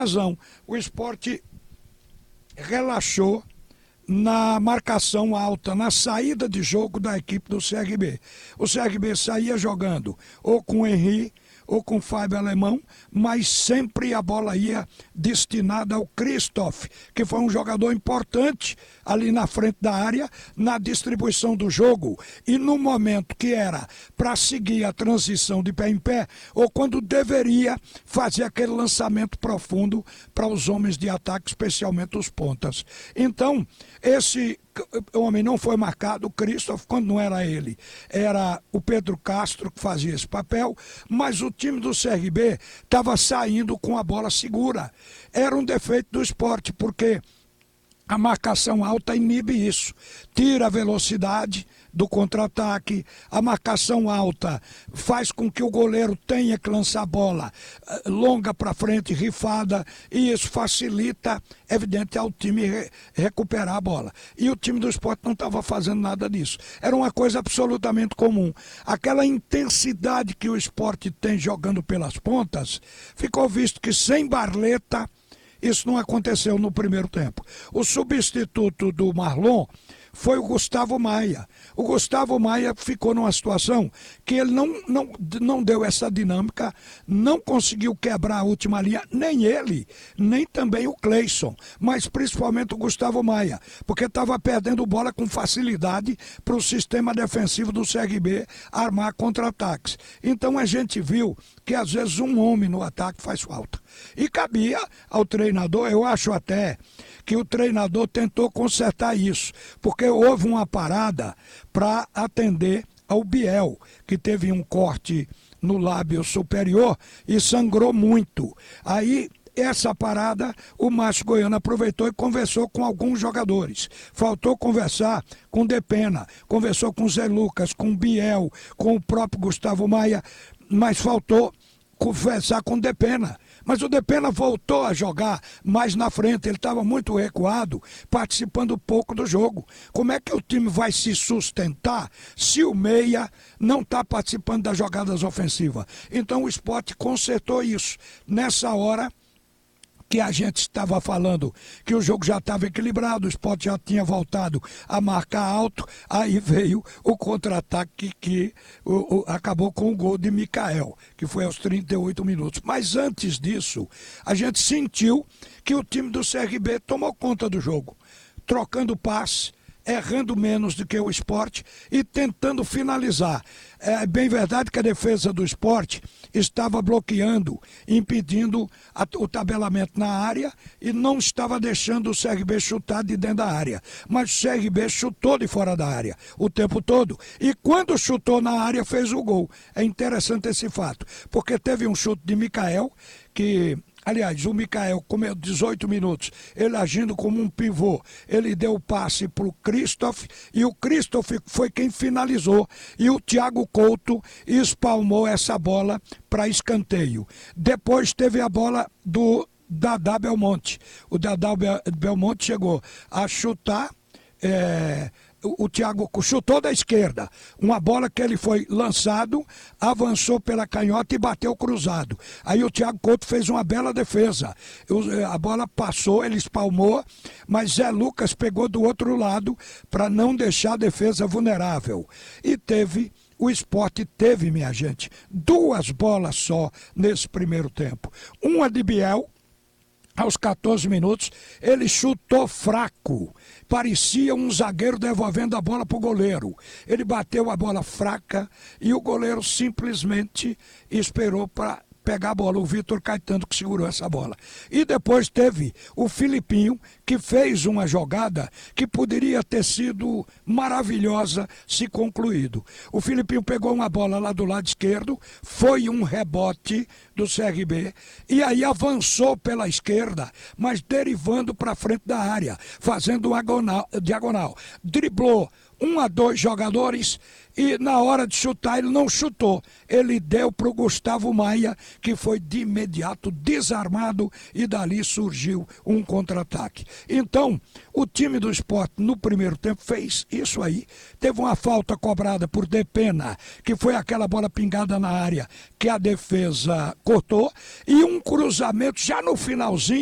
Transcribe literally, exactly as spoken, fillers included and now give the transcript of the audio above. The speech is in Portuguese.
razão. O Sport relaxou na marcação alta, na saída de jogo da equipe do C R B. O C R B saía jogando ou com o Henry ou com o Fábio Alemão, mas sempre a bola ia destinada ao Christoph, que foi um jogador importante ali na frente da área, na distribuição do jogo, e no momento que era para seguir a transição de pé em pé, ou quando deveria fazer aquele lançamento profundo para os homens de ataque, especialmente os pontas. Então, esse homem não foi marcado, o Christoph, quando não era ele, era o Pedro Castro que fazia esse papel, mas o time do C R B estava saindo com a bola segura. Era um defeito do Sport, porque a marcação alta inibe isso, tira a velocidade do contra-ataque, a marcação alta faz com que o goleiro tenha que lançar a bola longa para frente, rifada, e isso facilita, evidente, ao time re recuperar a bola. E o time do Sport não estava fazendo nada disso. Era uma coisa absolutamente comum. Aquela intensidade que o Sport tem jogando pelas pontas, ficou visto que sem Barleta, isso não aconteceu no primeiro tempo. O substituto do Marlon foi o Gustavo Maia. O Gustavo Maia ficou numa situação que ele não, não, não deu essa dinâmica, não conseguiu quebrar a última linha, nem ele, nem também o Cleison, mas principalmente o Gustavo Maia, porque estava perdendo bola com facilidade para o sistema defensivo do C R B armar contra-ataques. Então a gente viu que às vezes um homem no ataque faz falta. E cabia ao treinador, eu acho até que o treinador tentou consertar isso, porque houve uma parada para atender ao Biel, que teve um corte no lábio superior e sangrou muito. Aí, essa parada, o Márcio Goiano aproveitou e conversou com alguns jogadores. Faltou conversar com Depena, conversou com Zé Lucas, com Biel, com o próprio Gustavo Maia, mas faltou conversar com Depena. Mas o Depena voltou a jogar mais na frente, ele estava muito recuado, participando pouco do jogo. Como é que o time vai se sustentar se o meia não está participando das jogadas ofensivas? Então o Sport consertou isso. Nessa hora que a gente estava falando que o jogo já estava equilibrado, o Sport já tinha voltado a marcar alto, aí veio o contra-ataque que, que o, o, acabou com o gol de Mikael, que foi aos trinta e oito minutos. Mas antes disso, a gente sentiu que o time do C R B tomou conta do jogo, trocando passe, errando menos do que o Sport e tentando finalizar. É bem verdade que a defesa do Sport estava bloqueando, impedindo a, o tabelamento na área e não estava deixando o C R B chutar de dentro da área. Mas o C R B chutou de fora da área o tempo todo. E quando chutou na área, fez o gol. É interessante esse fato, porque teve um chute de Mikael que... Aliás, o Mikael, com dezoito minutos, ele agindo como um pivô, ele deu o passe para o Christoph e o Christoph foi quem finalizou. E o Thiago Couto espalmou essa bola para escanteio. Depois teve a bola do Dadá Belmonte. O Dadá Belmonte chegou a chutar... É... O Thiago chutou da esquerda, uma bola que ele foi lançado, avançou pela canhota e bateu cruzado. Aí o Thiago Couto fez uma bela defesa. A bola passou, ele espalmou, mas Zé Lucas pegou do outro lado para não deixar a defesa vulnerável. E teve... O Sport teve, minha gente, duas bolas só nesse primeiro tempo. Uma de Biel, aos quatorze minutos, ele chutou fraco. Parecia um zagueiro devolvendo a bola para o goleiro. Ele bateu a bola fraca e o goleiro simplesmente esperou para pegar a bola. O Vitor Caetano que segurou essa bola. E depois teve o Filipinho, que fez uma jogada que poderia ter sido maravilhosa se concluído. O Filipinho pegou uma bola lá do lado esquerdo, foi um rebote do C R B, e aí avançou pela esquerda, mas derivando para frente da área, fazendo uma diagonal. Driblou um a dois jogadores e na hora de chutar ele não chutou. Ele deu para o Gustavo Maia, que foi de imediato desarmado e dali surgiu um contra-ataque. Então, o time do Sport no primeiro tempo fez isso aí. Teve uma falta cobrada por Depena, que foi aquela bola pingada na área que a defesa cortou, e um cruzamento já no finalzinho